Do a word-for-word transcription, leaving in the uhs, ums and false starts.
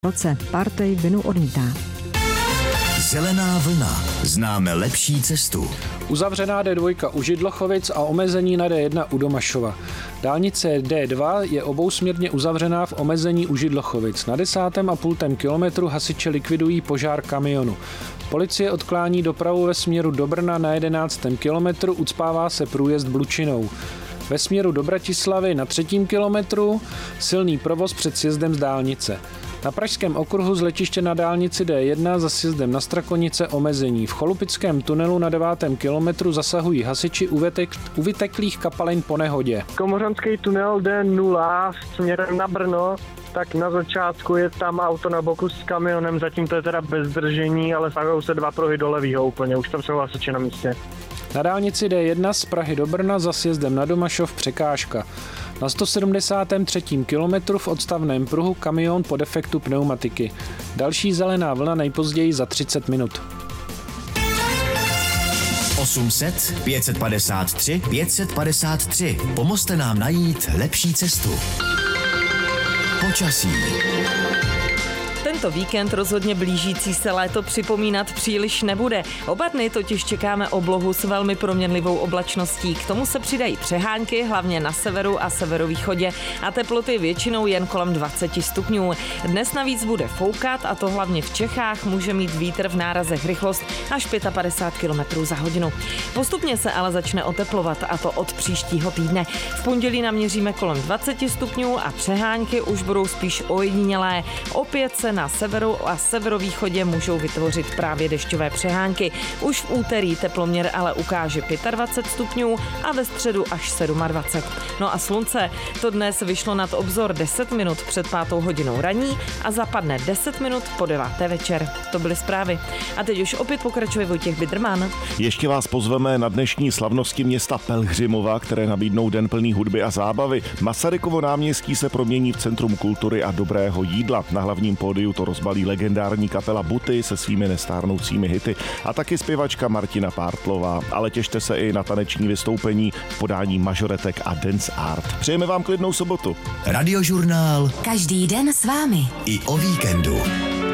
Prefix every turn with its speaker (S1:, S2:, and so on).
S1: roce. Partej vinu odmítá.
S2: Zelená vlna. Známe lepší cestu.
S3: Uzavřená D dva u Židlochovic a omezení na D jedna u Domašova. Dálnice D dva je obousměrně uzavřená v omezení u Židlochovic. Na desátém a půltém kilometru hasiče likvidují požár kamionu. Policie odklání dopravu ve směru do Brna na jedenáctém kilometru, ucpává se průjezd Blučinou. Ve směru do Bratislavy na třetím kilometru silný provoz před sjezdem z dálnice. Na pražském okruhu z letiště na dálnici D jedna za sjezdem na Strakonice omezení. V Cholupickém tunelu na devátém kilometru zasahují hasiči u, vytek, u vyteklých kapalin po nehodě.
S4: Komořanský tunel D nula směrem na Brno, tak na začátku je tam auto na boku s kamionem, zatím to je teda bez zdržení, ale stahují se dva pruhy do levýho úplně, už tam jsou hasiči na místě.
S3: Na dálnici D jedna z Prahy do Brna za sjezdem na Domašov překážka. Na sto sedmdesátém třetím kilometru v odstavném pruhu kamion po defektu pneumatiky. Další zelená vlna nejpozději za třicet minut.
S2: osm set, pět padesát tři, pět padesát tři. Pomozte nám najít lepší cestu. Počasí.
S5: Tento víkend rozhodně blížící se léto připomínat příliš nebude. Oba dny totiž čekáme oblohu s velmi proměnlivou oblačností. K tomu se přidají přehánky, hlavně na severu a severovýchodě, a teploty většinou jen kolem dvacet stupňů. Dnes navíc bude foukat, a to hlavně v Čechách, může mít vítr v nárazech rychlost až padesát pět kilometrů za hodinu. Postupně se ale začne oteplovat, a to od příštího týdne. V pondělí naměříme kolem dvacet stupňů a přehánky už budou spíš ojedinělé. Opět se na severu a severovýchodě můžou vytvořit právě dešťové přehánky. Už v úterý teploměr ale ukáže dvacet pět stupňů a ve středu až dvacet sedm. No a slunce, to dnes vyšlo nad obzor deset minut před pátou hodinou raní a zapadne deset minut po deváté večer. To byly zprávy. A teď už opět pokračuje Vojtěch Bidrman.
S6: Ještě vás pozveme na dnešní slavnosti města Pelhřimova, které nabídnou den plný hudby a zábavy. Masarykovo náměstí se promění v centrum kultury a dobrého jídla. Na hlavním pódiu to rozbalí legendární kapela Buty se svými nestárnoucími hity a taky zpěvačka Martina Pártlová. Ale těšte se i na taneční vystoupení v podání mažoretek a dance art. Přejeme vám klidnou sobotu.
S2: Radiožurnál.
S1: Každý den s vámi.
S2: I o víkendu.